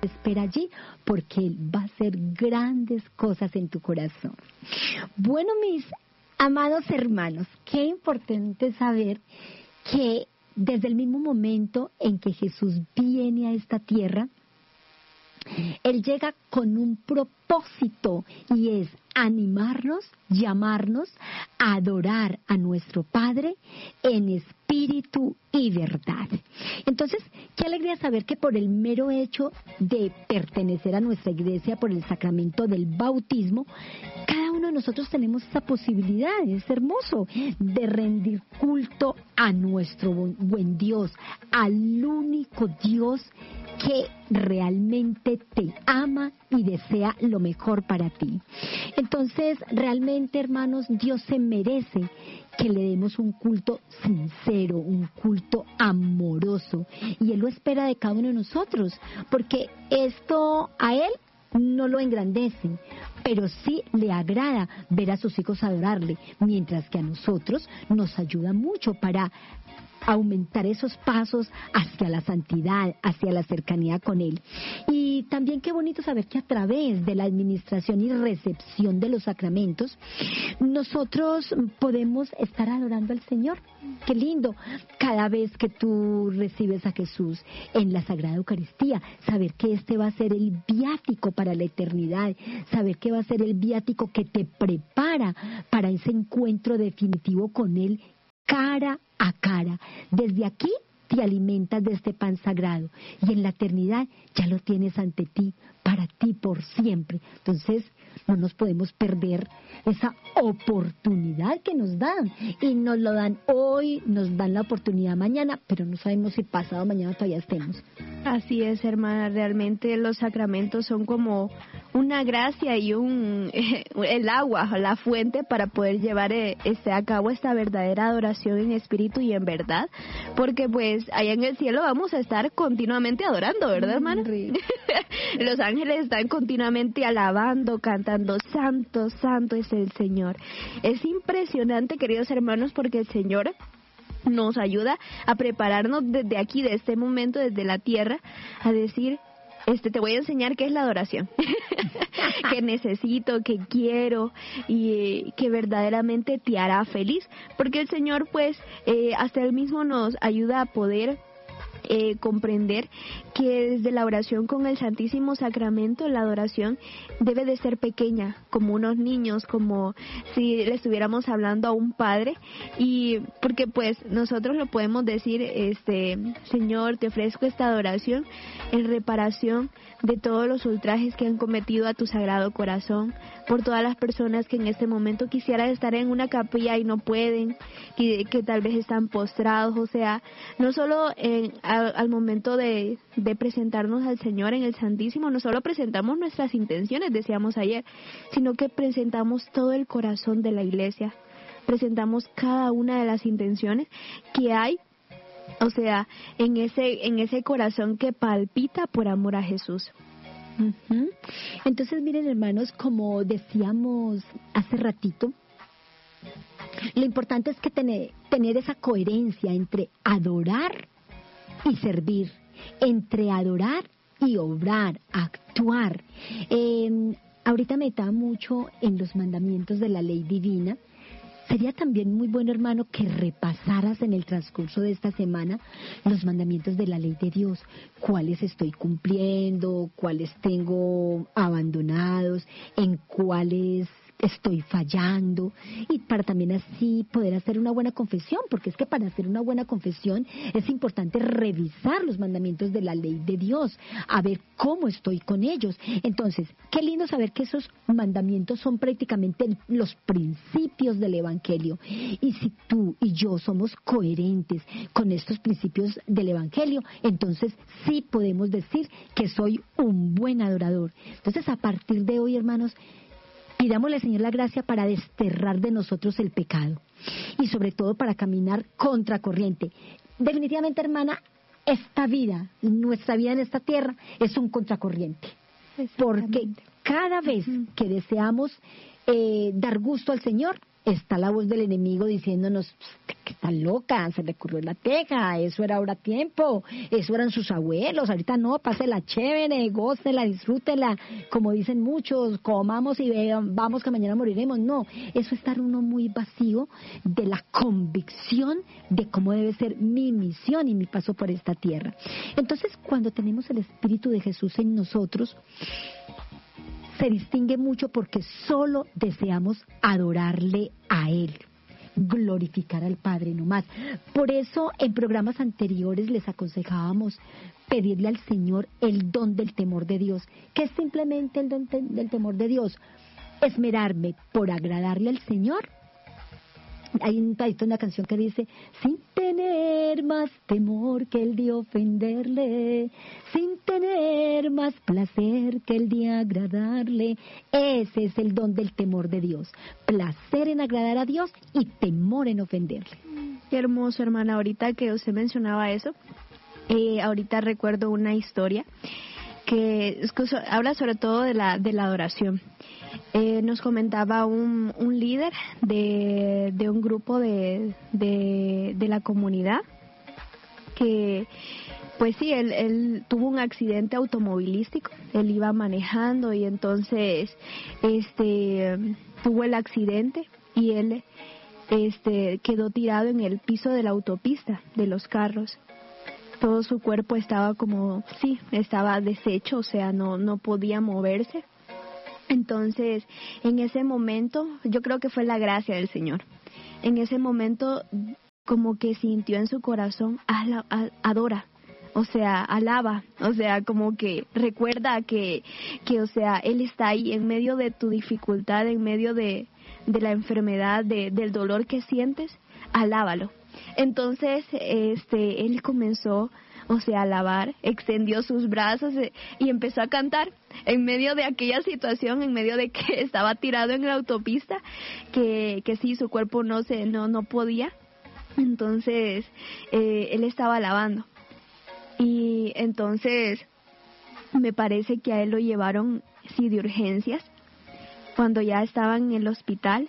espera allí, porque Él va a hacer grandes cosas en tu corazón. Bueno, mis amados hermanos, qué importante saber que desde el mismo momento en que Jesús viene a esta tierra, Él llega con un propósito, y es animarnos, llamarnos a adorar a nuestro Padre en espíritu y verdad. Entonces, qué alegría saber que por el mero hecho de pertenecer a nuestra iglesia, por el sacramento del bautismo, cada uno de nosotros tenemos esa posibilidad, es hermoso, de rendir culto a nuestro buen Dios, al único Dios que realmente te ama y desea lo mejor para ti. Entonces, realmente, hermanos, Dios se merece que le demos un culto sincero, un culto amoroso, y Él lo espera de cada uno de nosotros, porque esto a Él no lo engrandece, pero sí le agrada ver a sus hijos adorarle, mientras que a nosotros nos ayuda mucho para aumentar esos pasos hacia la santidad, hacia la cercanía con Él. Y también qué bonito saber que a través de la administración y recepción de los sacramentos, nosotros podemos estar adorando al Señor. Qué lindo, cada vez que tú recibes a Jesús en la Sagrada Eucaristía, saber que este va a ser el viático para la eternidad, saber que va a ser el viático que te prepara para ese encuentro definitivo con Él, cara a cara. Desde aquí te alimentas de este pan sagrado, y en la eternidad ya lo tienes ante ti, para ti por siempre. Entonces no nos podemos perder esa oportunidad que nos dan, y nos lo dan hoy, nos dan la oportunidad mañana, pero no sabemos si pasado mañana todavía estemos. Así es, hermana, realmente los sacramentos son como una gracia y el agua, la fuente para poder llevar a cabo esta verdadera adoración en espíritu y en verdad, porque pues allá en el cielo vamos a estar continuamente adorando, ¿verdad, hermana? Los ángeles están continuamente alabando, cantando, santo, santo es el Señor. Es impresionante, queridos hermanos, porque el Señor nos ayuda a prepararnos desde aquí, de este momento, desde la tierra, a decir, te voy a enseñar qué es la adoración, que necesito, que quiero, y que verdaderamente te hará feliz, porque el Señor pues hasta Él mismo nos ayuda a poder comprender que desde la oración con el Santísimo Sacramento, la adoración debe de ser pequeña, como unos niños, como si le estuviéramos hablando a un padre, y porque pues nosotros lo podemos decir, Señor, te ofrezco esta adoración en reparación de todos los ultrajes que han cometido a tu Sagrado Corazón, por todas las personas que en este momento quisieran estar en una capilla y no pueden, que tal vez están postrados, o sea, no solo al momento de presentarnos al Señor en el Santísimo, no solo presentamos nuestras intenciones, decíamos ayer, sino que presentamos todo el corazón de la Iglesia, presentamos cada una de las intenciones que hay, o sea, en ese corazón que palpita por amor a Jesús. Uh-huh. Entonces, miren, hermanos, como decíamos hace ratito, lo importante es que tener esa coherencia entre adorar y servir, entre adorar y obrar, actuar. Ahorita me estaba mucho en los mandamientos de la ley divina. Sería también muy bueno, hermano, que repasaras en el transcurso de esta semana los mandamientos de la ley de Dios, cuáles estoy cumpliendo, cuáles tengo abandonados, en cuáles estoy fallando, y para también así poder hacer una buena confesión, porque es que para hacer una buena confesión es importante revisar los mandamientos de la ley de Dios, a ver cómo estoy con ellos. Entonces, qué lindo saber que esos mandamientos son prácticamente los principios del Evangelio, y si tú y yo somos coherentes con estos principios del Evangelio, entonces sí podemos decir que soy un buen adorador. Entonces, a partir de hoy, hermanos, pidámosle al Señor la gracia para desterrar de nosotros el pecado, y sobre todo para caminar contracorriente. Definitivamente, hermana, esta vida, nuestra vida en esta tierra, es un contracorriente, porque cada vez que deseamos dar gusto al Señor, está la voz del enemigo diciéndonos que está loca, se le ocurrió la teja, eso era ahora tiempo, eso eran sus abuelos, ahorita no, pásela chévere, gócela, disfrútela, como dicen muchos, comamos y vamos que mañana moriremos. No, eso es estar uno muy vacío de la convicción de cómo debe ser mi misión y mi paso por esta tierra. Entonces, cuando tenemos el Espíritu de Jesús en nosotros, se distingue mucho porque solo deseamos adorarle a Él, glorificar al Padre, no más. Por eso en programas anteriores les aconsejábamos pedirle al Señor el don del temor de Dios. ¿Qué es simplemente el don del temor de Dios? Esmerarme por agradarle al Señor. Hay una canción que dice: sin tener más temor que el de ofenderle, sin tener más placer que el de agradarle. Ese es el don del temor de Dios: placer en agradar a Dios y temor en ofenderle. Qué hermoso, hermana. Ahorita que usted mencionaba eso, ahorita recuerdo una historia que habla sobre todo de la adoración. Nos comentaba un líder de un grupo de la comunidad que, pues sí, él tuvo un accidente automovilístico. Él iba manejando y entonces tuvo el accidente y él quedó tirado en el piso de la autopista de los carros. Todo su cuerpo estaba estaba deshecho, o sea, no podía moverse. Entonces, en ese momento, yo creo que fue la gracia del Señor. En ese momento, como que sintió en su corazón, adora, o sea, alaba, o sea, como que recuerda que, o sea, Él está ahí en medio de tu dificultad, en medio de la enfermedad, del dolor que sientes, alábalo. Entonces, él comenzó, o sea, a alabar, extendió sus brazos y empezó a cantar en medio de aquella situación, en medio de que estaba tirado en la autopista, que sí, su cuerpo no podía. Entonces, él estaba alabando. Y entonces, me parece que a él lo llevaron, sí, de urgencias, cuando ya estaban en el hospital.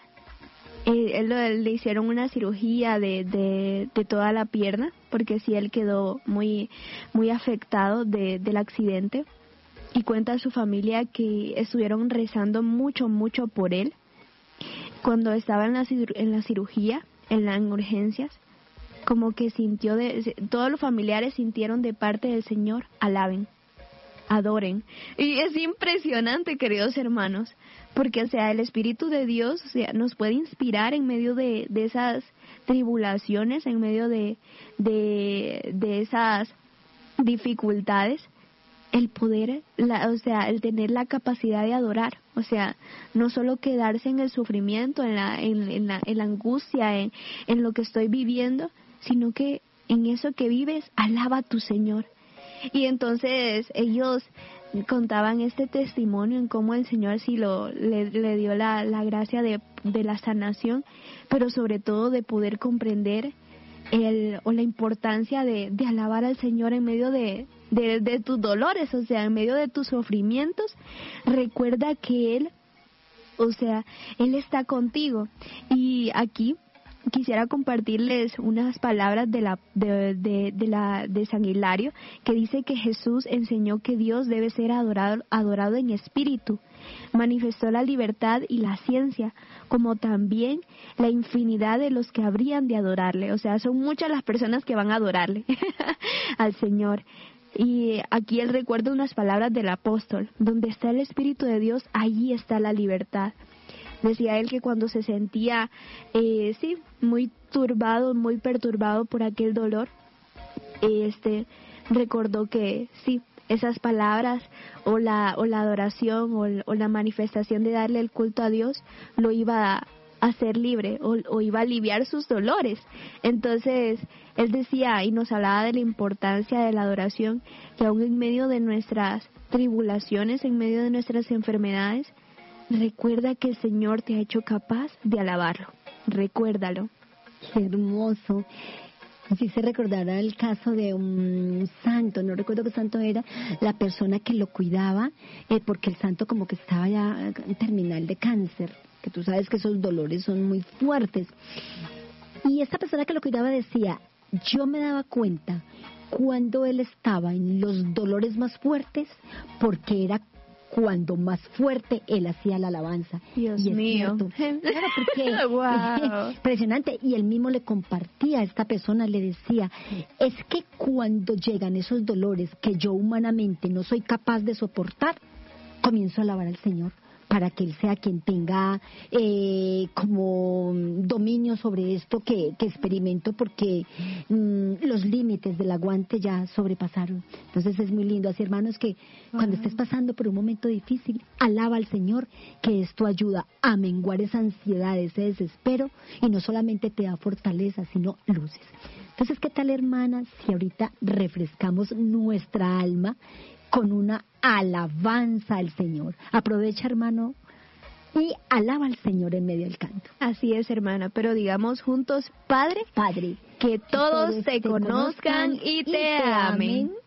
Le hicieron una cirugía de toda la pierna, porque sí, él quedó muy, muy afectado del accidente. Y cuenta a su familia que estuvieron rezando mucho, mucho por él. Cuando estaba en la cirugía, en urgencias, como que sintió, todos los familiares sintieron de parte del Señor: alaben, adoren. Y es impresionante, queridos hermanos, porque, o sea, el Espíritu de Dios, o sea, nos puede inspirar en medio de esas tribulaciones, en medio de esas dificultades, el poder, o sea, el tener la capacidad de adorar, o sea, no solo quedarse en el sufrimiento, en la angustia, en lo que estoy viviendo, sino que en eso que vives, alaba a tu Señor. Y entonces ellos contaban este testimonio en cómo el Señor sí le dio la gracia de la sanación, pero sobre todo de poder comprender la importancia de alabar al Señor en medio de tus dolores, o sea, en medio de tus sufrimientos. Recuerda que Él, o sea, Él está contigo. Y aquí quisiera compartirles unas palabras de San Hilario, que dice que Jesús enseñó que Dios debe ser adorado en espíritu. Manifestó la libertad y la ciencia, como también la infinidad de los que habrían de adorarle. O sea, son muchas las personas que van a adorarle al Señor. Y aquí él recuerda unas palabras del apóstol: donde está el Espíritu de Dios, allí está la libertad. Decía él que cuando se sentía, muy turbado, muy perturbado por aquel dolor, recordó que sí, esas palabras o la adoración o la manifestación de darle el culto a Dios lo iba a hacer libre o iba a aliviar sus dolores. Entonces, él decía y nos hablaba de la importancia de la adoración, que aún en medio de nuestras tribulaciones, en medio de nuestras enfermedades, recuerda que el Señor te ha hecho capaz de alabarlo. Recuérdalo. Qué hermoso. Así se recordará el caso de un santo, no recuerdo qué santo era, la persona que lo cuidaba, porque el santo como que estaba ya en terminal de cáncer. que tú sabes que esos dolores son muy fuertes. Y esta persona que lo cuidaba decía, yo me daba cuenta cuando él estaba en los dolores más fuertes, porque era cuando más fuerte él hacía la alabanza. Dios mío. Claro, porque Wow. impresionante. Y él mismo le compartía a esta persona, le decía, es que cuando llegan esos dolores que yo humanamente no soy capaz de soportar, comienzo a alabar al Señor, para que Él sea quien tenga como dominio sobre esto que experimento, porque los límites del aguante ya sobrepasaron. Entonces es muy lindo. Así, hermanos, que cuando estés pasando por un momento difícil, alaba al Señor, que esto ayuda a menguar esa ansiedad, ese desespero, y no solamente te da fortaleza, sino luces. Entonces, ¿qué tal, hermanas, si ahorita refrescamos nuestra alma con una alabanza al Señor? Aprovecha, hermano, y alaba al Señor en medio del canto. Así es, hermana, pero digamos juntos, Padre, Padre, que todos te conozcan y te amen.